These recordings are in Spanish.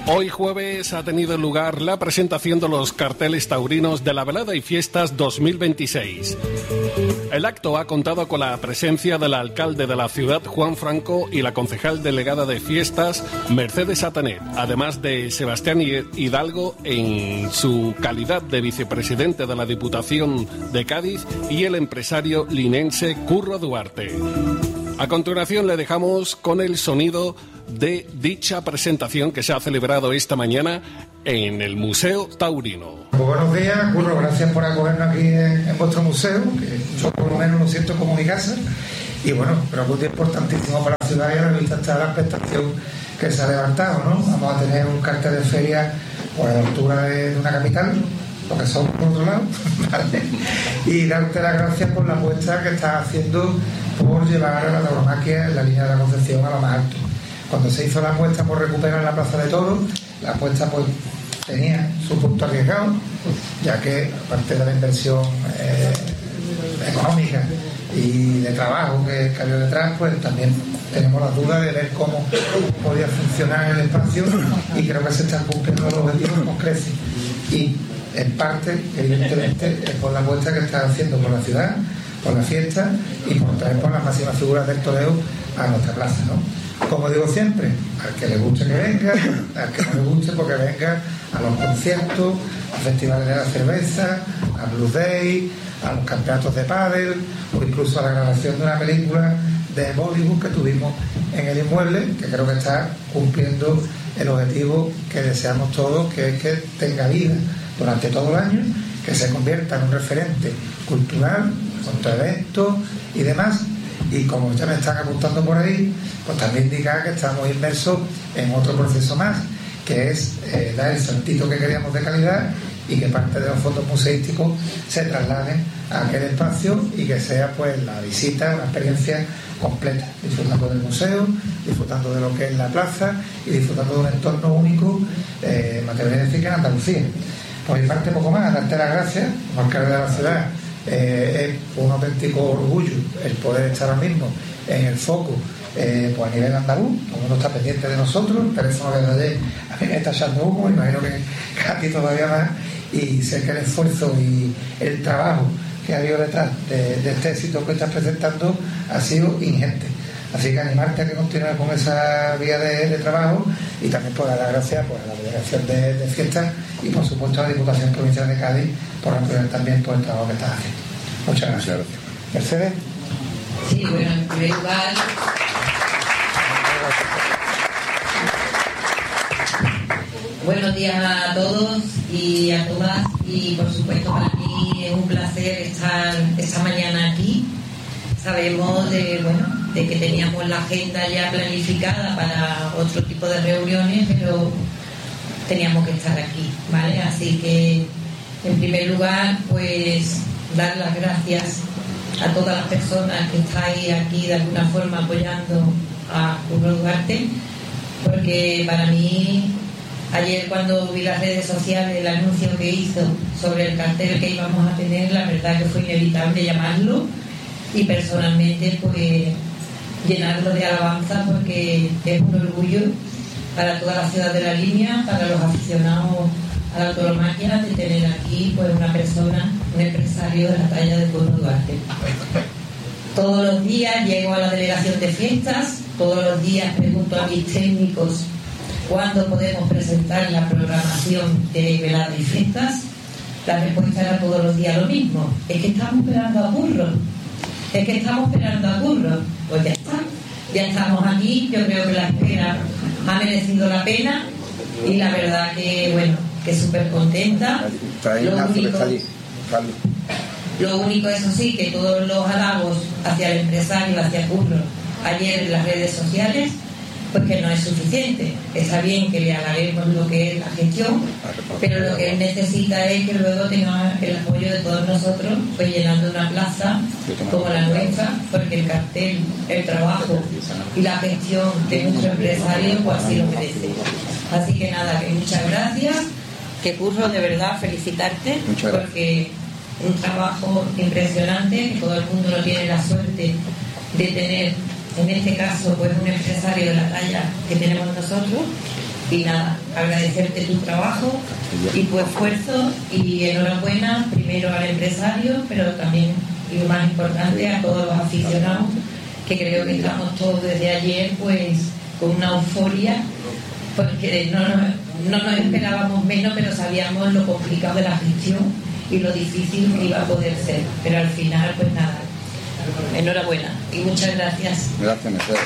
Hoy jueves ha tenido lugar la presentación de los carteles taurinos de la Velada y Fiestas 2026. El acto ha contado con la presencia del alcalde de la ciudad, Juan Franco, y la concejal delegada de Fiestas, Mercedes Atanet, además de Sebastián Hidalgo en su calidad de vicepresidente de la Diputación de Cádiz y el empresario linense Curro Duarte. A continuación le dejamos con el sonido de dicha presentación que se ha celebrado esta mañana en el Museo Taurino. Buenos días, Curro, gracias por acogernos aquí en vuestro museo, que yo por lo menos lo siento como mi casa, y bueno, creo que es importantísimo para la ciudad y a la vista está la expectación que se ha levantado, ¿no? Vamos a tener un cartel de feria por la altura de una capital, lo que son por otro lado, ¿vale? Y darte las gracias por la apuesta que estás haciendo por llevar a la tauromaquia en la línea de la Concepción a lo más alto. Cuando se hizo la apuesta por recuperar la Plaza de Toros, la apuesta pues tenía su punto arriesgado, ya que aparte de la inversión económica y de trabajo que había detrás, pues también tenemos la duda de ver cómo podía funcionar el espacio, y creo que se están cumpliendo los objetivos con creces. Y en parte, evidentemente, es por la apuesta que está haciendo por la ciudad, por la fiesta y por traer por las máximas figuras del toreo a nuestra plaza, ¿no? Como digo siempre, al que le guste que venga, al que no le guste porque venga a los conciertos, a festivales de la cerveza, a Blue Day, a los campeonatos de pádel o incluso a la grabación de una película de Bollywood que tuvimos en el inmueble, que creo que está cumpliendo el objetivo que deseamos todos, que es que tenga vida durante todo el año, que se convierta en un referente cultural, con eventos y demás. Y como ya me están apuntando por ahí, pues también indicar que estamos inmersos en otro proceso más, que es dar el saltito que queríamos de calidad y que parte de los fondos museísticos se trasladen a aquel espacio y que sea pues la visita, la experiencia completa, disfrutando del museo, disfrutando de lo que es la plaza y disfrutando de un entorno único, me atrevería a decir que en Andalucía. Por mi parte poco más, darte las gracias como alcalde de la ciudad. Es un auténtico orgullo el poder estar ahora mismo en el foco pues a nivel andaluz. Todo el mundo está pendiente de nosotros, el teléfono de ayer a mí me está echando humo, imagino que a ti todavía más, y sé que el esfuerzo y el trabajo que ha habido detrás de este éxito que estás presentando ha sido ingente. Así que animarte a que continúes con esa vía de trabajo, y también por dar las gracias pues, a la Delegación de Fiestas y por supuesto a la Diputación Provincial de Cádiz por apoyar también por el trabajo que estás haciendo. Muchas gracias. Mercedes. Sí, bueno, en primer lugar, buenos días a todos y a todas, y por supuesto para mí es un placer estar esta mañana aquí. Sabemos de que teníamos la agenda ya planificada para otro tipo de reuniones, pero teníamos que estar aquí, ¿vale? Así que, en primer lugar, pues dar las gracias a todas las personas que estáis aquí de alguna forma apoyando a Curro Duarte, porque para mí, ayer cuando vi las redes sociales, el anuncio que hizo sobre el cartel que íbamos a tener, la verdad que fue inevitable llamarlo y personalmente pues llenarlo de alabanza, porque es un orgullo para toda la ciudad de La Línea, para los aficionados a la tauromaquia, de tener aquí pues una persona, un empresario de la talla de Curro Duarte. Todos los días llego a la Delegación de Fiestas, todos los días pregunto a mis técnicos cuándo podemos presentar la programación de Velada y Fiestas. La respuesta era todos los días lo mismo: es que estamos esperando a Curro. Es que estamos esperando a Curro. Pues ya está, ya estamos aquí. Yo creo que la espera ha merecido la pena, y la verdad que, bueno, que súper contenta. Lo único, eso sí, que todos los halagos hacia el empresario, hacia Curro, ayer en las redes sociales, pues que no es suficiente. Está bien que le halaguemos lo que es la gestión, pero lo que él necesita es que luego tenga el apoyo de todos nosotros, pues llenando una plaza como la nuestra, porque el cartel, el trabajo y la gestión de nuestro empresario pues así lo merece. Así que nada, que muchas gracias, que Curro, de verdad felicitarte, porque un trabajo impresionante, que todo el mundo no tiene la suerte de tener, en este caso, pues un empresario de la talla que tenemos nosotros, Y nada, agradecerte tu trabajo y tu esfuerzo, y enhorabuena primero al empresario, pero también, y lo más importante, a todos los aficionados, que creo que estamos todos desde ayer pues con una euforia, porque no nos esperábamos menos, pero sabíamos lo complicado de la gestión y lo difícil que iba a poder ser, pero al final pues nada, enhorabuena y muchas gracias. Gracias, Mercedes.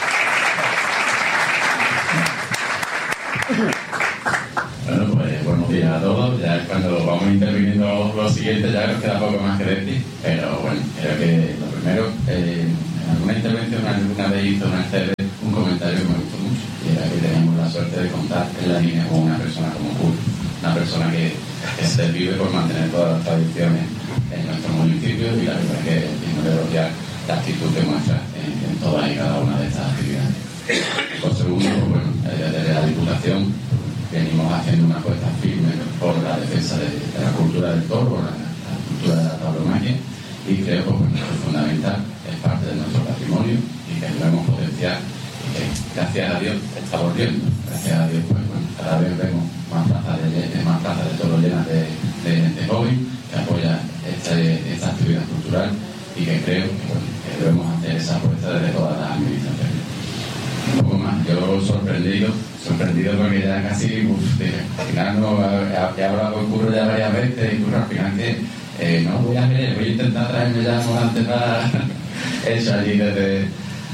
Bueno, pues buenos días a todos. Ya cuando vamos interviniendo lo siguiente ya nos queda poco más que decir, pero bueno, creo que lo primero, en alguna intervención alguna vez hizo Mercedes un comentario que me gustó mucho, y era que tenemos la suerte de contar en la línea con una persona como Julio, una persona que se vive por mantener todas las tradiciones en nuestro municipio, y la verdad es que es digno de elogiar la actitud que muestra en todas y cada una de estas actividades. Por segundo, pues bueno, desde la Diputación venimos haciendo una apuesta firme por la defensa de la cultura del toro, la cultura de la tauromaquia, y creo que bueno, es fundamental, es parte de nuestro patrimonio y que debemos potenciar, y que gracias a Dios está volviendo. Gracias a Dios, pues bueno, cada vez vemos más plazas de toro llenas de gente joven que apoya esta actividad cultural, y que creo que, bueno, que debemos hacer esa apuesta desde todas las administraciones. Un poco más, yo sorprendido porque ya casi, al final no, he hablado con Curro ya varias veces, y Curro al final que no voy a intentar traerme ya volante para eso allí desde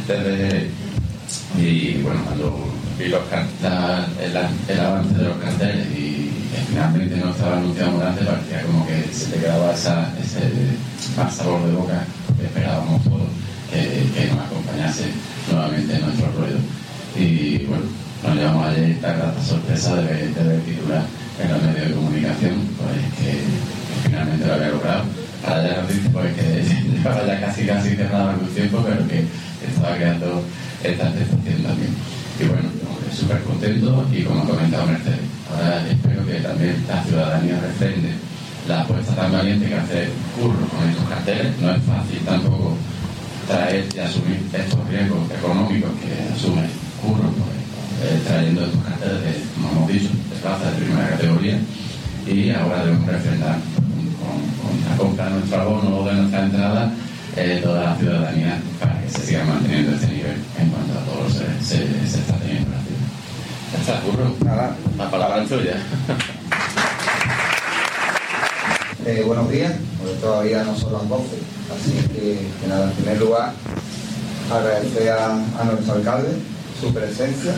y bueno, cuando vi el avance de los carteles y que finalmente no estaba anunciado volante, parecía como que se te quedaba ese mal sabor de boca que esperábamos todos que nos acompañase nuevamente en nuestro ruedo. Y bueno, nos llevamos ayer esta grata sorpresa de ver titular en los medios de comunicación, pues que finalmente lo había logrado. Ahora ya nos dice pues que llevaba ya casi cerrado algún tiempo, pero que estaba creando esta expectación también. Y bueno, súper contento, y como ha comentado Mercedes, ahora espero que también la ciudadanía refrende la apuesta tan valiente que hace Curro con estos carteles. No es fácil tampoco traer y asumir estos riesgos económicos que asume Curro, pues, trayendo estos carteles, como hemos dicho, de plaza de primera categoría, y ahora debemos refrendar con la compra de nuestro abono de nuestra entrada toda la ciudadanía, para que se siga manteniendo este nivel en cuanto a todo se está teniendo en la ciudad. Ya está, Curro. Nada. La palabra es tuya. Buenos días, porque todavía no son las 12, así que nada, en primer lugar agradecer a nuestro alcalde su presencia,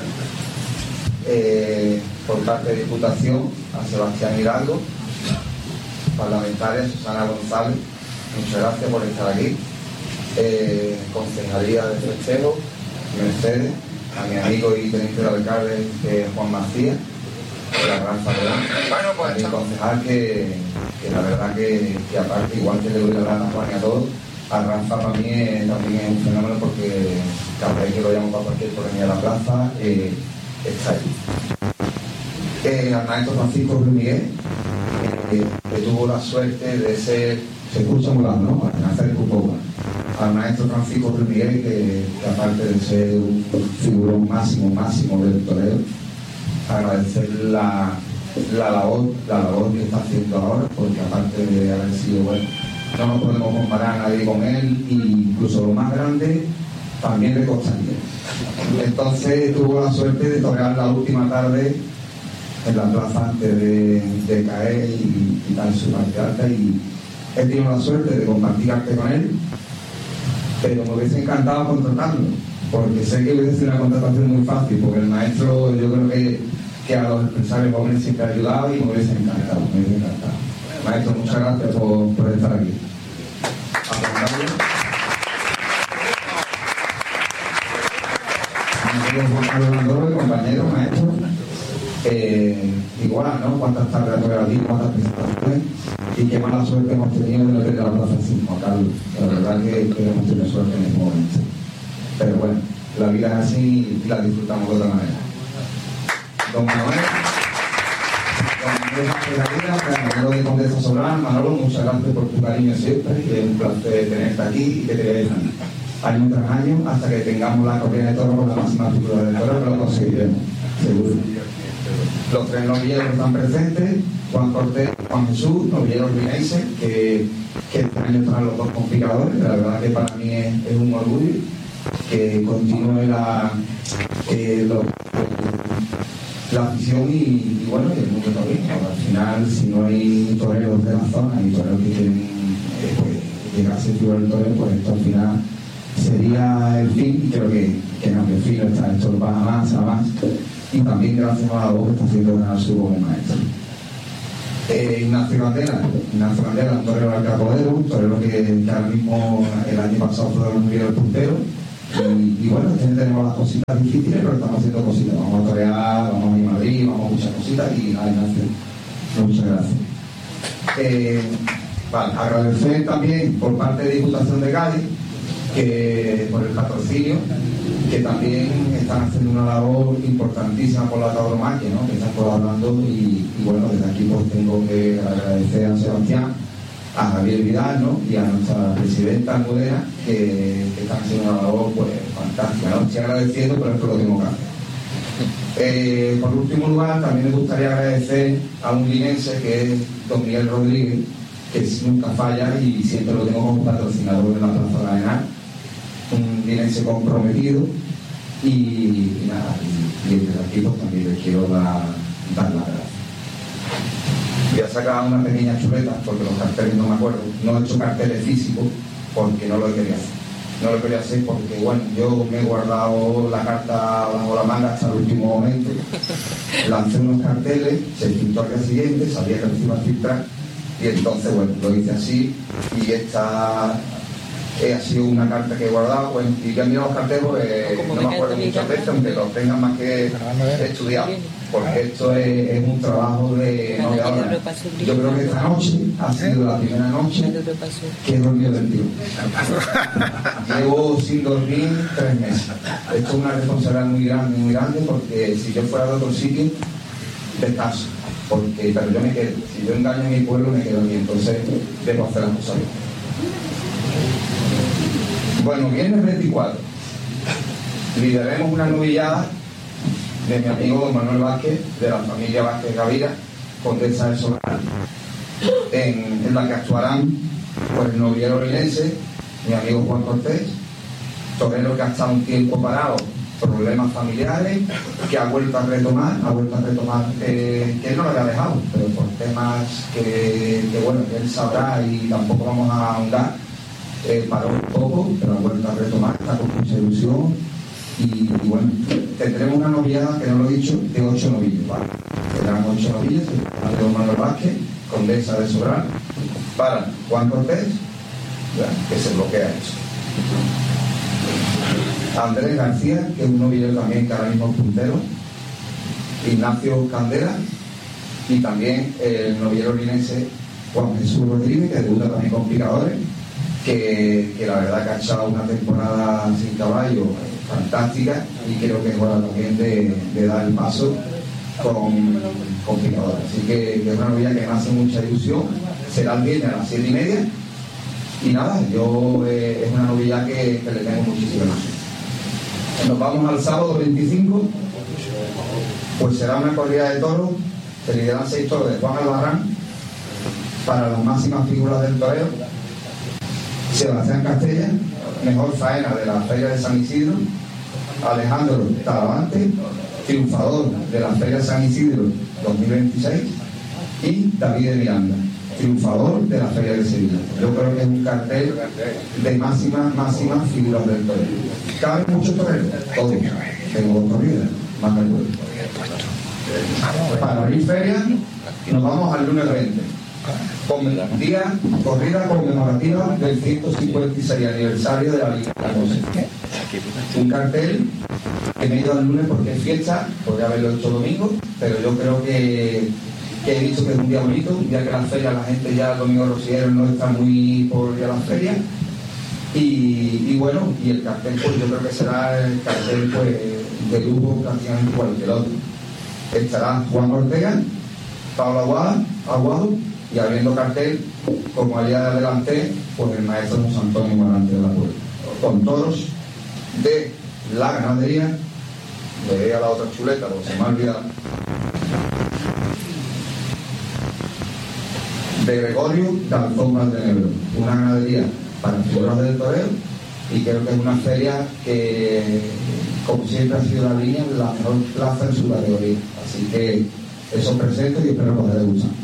por parte de Diputación a Sebastián Hidalgo, parlamentaria Susana González, muchas gracias por estar aquí, Concejalía de Festejo, Mercedes, a mi amigo y teniente del alcalde Juan Macías, de la Gran Farola, a mi concejal que la verdad que aparte, igual que le doy la gran a Juan y a todos, a Rafa para mí también es un fenómeno, porque cada vez que lo llamo para cualquier problema de la plaza está allí. Al maestro Francisco Ruiz Miguel, que tuvo la suerte de ser, se escucha muy mal, ¿no?, hacer el cupo. Al maestro Francisco Ruiz Miguel, que aparte de ser un figurón máximo del toreo, agradecer la labor que está haciendo ahora, porque aparte de haber sido bueno, no nos podemos comparar a nadie con él, e incluso lo más grande también le costaría. Entonces tuvo la suerte de torear la última tarde en la plaza antes de caer y dar su parte alta, y he tenido la suerte de compartir arte con él, pero me hubiese encantado contratarlo, porque sé que hubiese sido una contratación muy fácil, porque el maestro, yo creo que a los empresarios jóvenes siempre ha ayudado, y me hubiese encantado. Maestro, muchas gracias por estar aquí. Compañeros, maestros, igual, ¿no? Cuántas tardes ha aquí, cuántas presentaciones, y qué mala suerte hemos tenido de no tener la plaza Francisco Carlos. La verdad que hemos tenido suerte en este momento. Pero bueno, la vida es así y la disfrutamos de otra manera. Don Manuel Manolo de Condesa Solán, Manolo, muchas gracias por tu cariño siempre, y es un placer tenerte aquí y que te veáis año tras año, hasta que tengamos la corrida de toros con la máxima figura del toro, que lo conseguiremos, seguro. Los 3 novilleros están presentes: Juan Cortés, Juan Jesús, novilleros linenses, que este año están los 2 complicadores. La verdad que para mí es un orgullo que continúe la afición y bueno, y el mundo también. Al final, si no hay toreros de la zona y toreros que quieren llegar a ser figura del torero, pues esto al final sería el fin, y creo que no, que el fin está, esto va a más, y también gracias a la voz que está haciendo ganar su como maestro. Ignacio Candela, un torero al Capodero, un torero que ahora mismo el año pasado fue el puntero. Y bueno, tenemos las cositas difíciles, pero estamos haciendo cositas. Vamos a torear, vamos a ir a Madrid, vamos a muchas cositas y nada, muchas gracias. Vale, agradecer también por parte de Diputación de Cádiz, que por el patrocinio, que también están haciendo una labor importantísima por la tauromaquia, ¿no? Que están colaborando y bueno, desde aquí pues tengo que agradecer a Sebastián, a Javier Vidal, ¿no? Y a nuestra presidenta Almudena, que están haciendo una labor pues fantástica, ¿no? Estoy agradeciendo, pero esto lo tengo que hacer. Por último lugar, también me gustaría agradecer a un linense que es don Miguel Rodríguez, que nunca falla y siempre lo tengo como patrocinador de la Plaza de la Arenal, un linense comprometido y nada, y desde aquí pues también les quiero dar las gracias. Voy a sacar una pequeña chuleta porque los carteles no me acuerdo. No he hecho carteles físicos porque no lo quería hacer. No lo quería hacer porque, bueno, yo me he guardado la carta bajo la manga hasta el último momento. Lancé unos carteles, se filtró al día siguiente, sabía que lo iba a filtrar y entonces, bueno, lo hice así y esta ha sido una carta que he guardado, pues, y que han mirado los carteles, no me acuerdo muchas veces, aunque los tengan más que estudiado, porque esto es un trabajo de no de ahora. Yo creo que esta noche ha sido la primera noche que he dormido del tío. Llevo sin dormir 3 meses. Esto es una responsabilidad muy grande, porque si yo fuera de otro sitio, descanso. Pero yo me quedo. Si yo engaño a mi pueblo, me quedo aquí. Entonces, debo hacer las cosas bien. Bueno, viernes 24 lideraremos una novillada de mi amigo Manuel Vázquez, de la familia Vázquez Gavira, condesa de Solar, en la que actuarán pues, el novillero linense, mi amigo Juan Cortés, torero que ha estado un tiempo parado, problemas familiares, que ha vuelto a retomar, que él no lo había dejado, pero por temas que bueno, que él sabrá y tampoco vamos a ahondar. Paró un poco, pero ha vuelto a retomar, está con mucha ilusión y bueno, tendremos una novillada, que no lo he dicho, de 8 novillos, ¿vale? Tendrán 8 novillos, el Manuel Vázquez, condesa de Sobral, para Juan Cortés, que se bloquea eso. Andrés García, que es un novillero también que ahora mismo es puntero, Ignacio Candela y también el novillero linense Juan Jesús Rodríguez, que debuta también con picadores, que la verdad que ha echado una temporada sin caballo fantástica y creo que es hora también de dar el paso con picadores. Así que es una novilla que me hace mucha ilusión. Será el viernes a las 7:30 y nada, yo es una novilla que le tengo muchísima ilusión. Nos vamos al sábado 25, pues será una corrida de toros, se lideran 6 toros de Juan Albarrán para las máximas figuras del toreo. Sebastián Castella, mejor faena de la Feria de San Isidro, Alejandro Talavante, triunfador de la Feria de San Isidro 2026, y David de Miranda, triunfador de la Feria de Sevilla. Yo creo que es un cartel de máximas figuras del torero. ¿Caben muchos toreros? Todos. Tengo 2 corridas, más del pueblo. Para abrir feria, nos vamos al lunes 20. Corrida conmemorativa del 156 aniversario de la Liga de Moses. Un cartel que me he ido al lunes porque es fiesta, podría haberlo hecho domingo, pero yo creo que he dicho que es un día bonito, un día que las ferias, la gente ya el domingo rociero no está muy por ir a las ferias. Y bueno, y el cartel pues yo creo que será el cartel pues de lujo prácticamente cualquier otro. Estará Juan Ortega, Pablo Aguado, y abriendo cartel, como allá adelanté, pues el maestro José Antonio Morante de la Puerta. con toros de la ganadería. Le doy a la otra chuleta porque se me ha olvidado. De Gregorio Danzón Valdenebro, una ganadería para figuras del toreo, y creo que es una feria que, como siempre, ha sido la línea la mejor plaza en su categoría. Así que eso presento y espero que os haya gustado.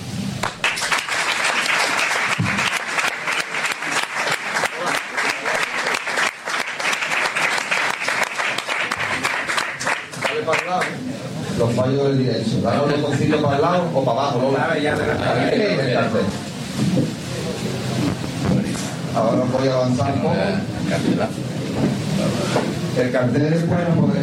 Los fallos del directo. Dale un botoncito para el lado o para abajo. Ahora voy a avanzar un poco. El cartel es bueno porque